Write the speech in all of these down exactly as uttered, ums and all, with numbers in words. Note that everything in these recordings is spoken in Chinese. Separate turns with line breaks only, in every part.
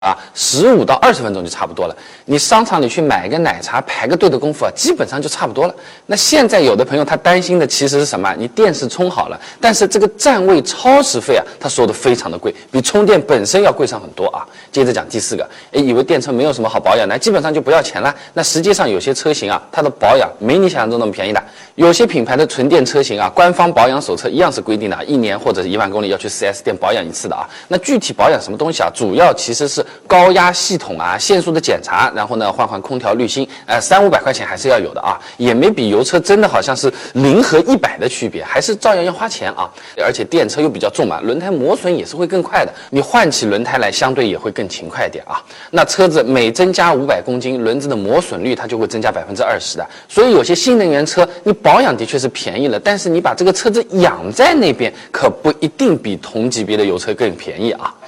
啊，十五到二十分钟就差不多了。你商场里去买个奶茶，排个队的功夫啊，基本上就差不多了。那现在有的朋友他担心的其实是什么？你电是充好了，但是这个占位超时费啊，他说的非常的贵，比充电本身要贵上很多啊。接着讲第四个，哎，以为电车没有什么好保养的，基本上就不要钱了。那实际上有些车型啊，它的保养没你想象中那么便宜的。有些品牌的纯电车型啊，官方保养手册一样是规定的，一年或者一万公里要去 四 S 店保养一次的啊。那具体保养什么东西啊？主要其实是高压系统啊、线束的检查，然后呢换换空调滤芯，呃，三五百块钱还是要有的啊，也没比油车真的好像是零和一百的区别，还是照样要花钱啊。而且电车又比较重嘛，轮胎磨损也是会更快的，你换起轮胎来相对也会更勤快一点啊。那车子每增加五百公斤，轮子的磨损率它就会增加百分之二十的。所以有些新能源车你保养的确是便宜了，但是你把这个车子养在那边，可不一定比同级别的油车更便宜啊。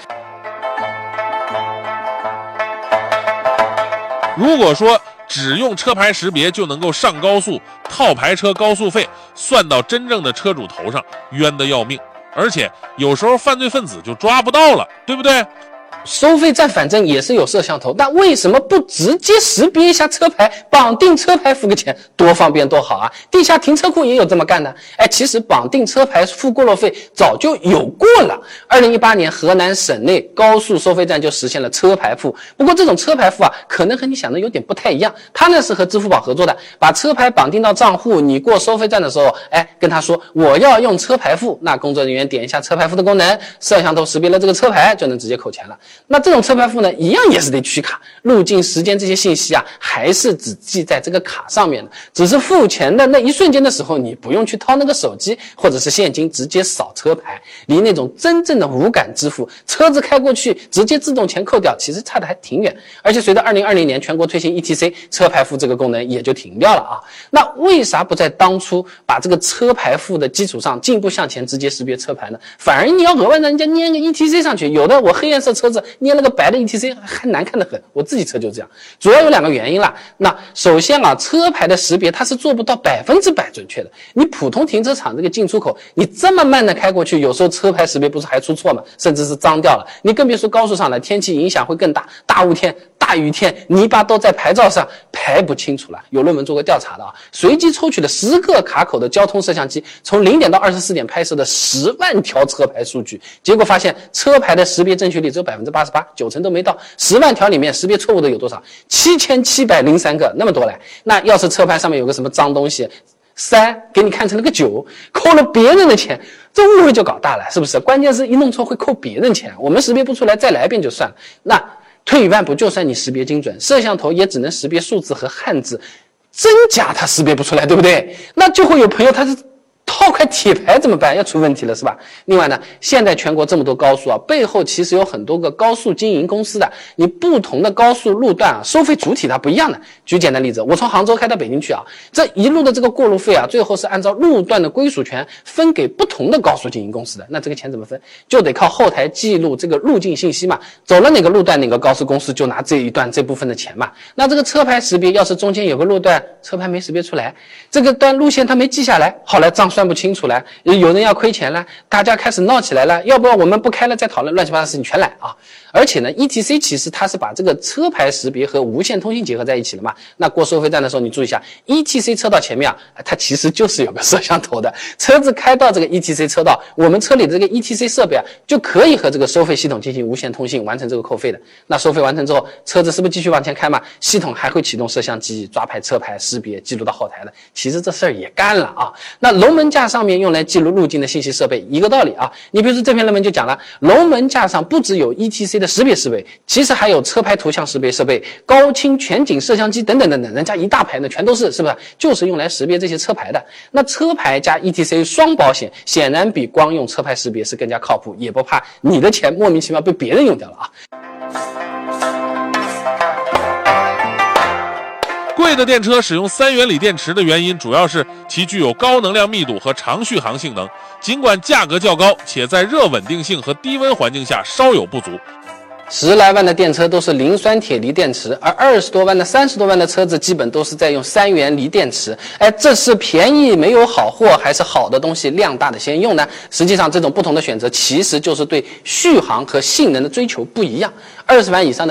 如果说只用车牌识别就能够上高速，套牌车高速费算到真正的车主头上，冤得要命，而且有时候犯罪分子就抓不到了，对不对？
收费站反正也是有摄像头，但为什么不直接识别一下车牌，绑定车牌付个钱，多方便多好啊！地下停车库也有这么干的。哎，其实绑定车牌付过路费早就有过了。二零一八年河南省内高速收费站就实现了车牌付，不过这种车牌付啊，可能和你想的有点不太一样。它呢是和支付宝合作的，把车牌绑定到账户，你过收费站的时候，哎，跟他说我要用车牌付，那工作人员点一下车牌付的功能，摄像头识别了这个车牌，就能直接扣钱了。那这种车牌付呢，一样也是得取卡，路径、时间这些信息啊，还是只记在这个卡上面的。只是付钱的那一瞬间的时候，你不用去掏那个手机或者是现金，直接扫车牌，离那种真正的无感支付，车子开过去直接自动钱扣掉，其实差的还挺远。而且随着二零二零年全国推行 E T C， 车牌付这个功能也就停掉了啊。那为啥不在当初把这个车牌付的基础上进一步向前直接识别车牌呢？反而你要额外让人家粘个 E T C 上去，有的我黑颜色车子捏了个白的 E T C 还难看得很，我自己车就这样。主要有两个原因啦。那首先啊，车牌的识别它是做不到百分之百准确的。你普通停车场这个进出口，你这么慢的开过去，有时候车牌识别不是还出错吗？甚至是脏掉了。你更别说高速上了，天气影响会更大，大雾天、大雨天，泥巴都在牌照上排不清楚了。有论文做过调查的啊，随机抽取了十个卡口的交通摄像机，从零点到二十四点拍摄的十万条车牌数据，结果发现车牌的识别正确率只有百分之八十八，九成都没到。十万条里面识别错误的有多少？七千七百零三个，那么多嘞。那要是车牌上面有个什么脏东西，三给你看成了个九，扣了别人的钱，这误会就搞大了，是不是？关键是一弄错会扣别人钱，我们识别不出来再来一遍就算了。那退一万步，就算你识别精准，摄像头也只能识别数字和汉字，真假它识别不出来，对不对？那就会有朋友他是套块铁牌怎么办？要出问题了是吧？另外呢，现在全国这么多高速啊，背后其实有很多个高速经营公司的，你不同的高速路段啊，收费主体它不一样的。举简单例子，我从杭州开到北京去啊，这一路的这个过路费啊，最后是按照路段的归属权分给不同的高速经营公司的。那这个钱怎么分？就得靠后台记录这个路径信息嘛，走了哪个路段，哪个高速公司就拿这一段这部分的钱嘛。那这个车牌识别，要是中间有个路段车牌没识别出来，这个段路线它没记下来，后来账算不清楚了，有人要亏钱了，大家开始闹起来了，要不然我们不开了再讨论，乱七八糟的事情全来啊。而且呢 E T C 其实它是把这个车牌识别和无线通信结合在一起了嘛。那过收费站的时候你注意一下， E T C 车道前面啊，它其实就是有个摄像头的，车子开到这个 E T C 车道，我们车里的这个 E T C 设备啊就可以和这个收费系统进行无线通信，完成这个扣费的。那收费完成之后，车子是不是继续往前开嘛？系统还会启动摄像机抓拍车牌识别记录到后台的。其实这事儿也干了啊。那龙门架上面用来记录路径的信息设备一个道理啊。你比如说这篇论文就讲了，龙门架上不只有 E T C 的识别设备，其实还有车牌图像识别设备、高清全景摄像机等等等等，人家一大排呢全都是，是不是？就是用来识别这些车牌的。那车牌加 E T C 双保险，显然比光用车牌识别是更加靠谱，也不怕你的钱莫名其妙被别人用掉了啊。
贵的电车使用三元锂电池的原因，主要是其具有高能量密度和长续航性能，尽管价格较高，且在热稳定性和低温环境下稍有不足。
十来万的电车都是磷酸铁锂电池，而二十多万的、三十多万的车子基本都是在用三元锂电池。哎，这是便宜没有好货，还是好的东西量大的先用呢？实际上，这种不同的选择其实就是对续航和性能的追求不一样。二十万以上的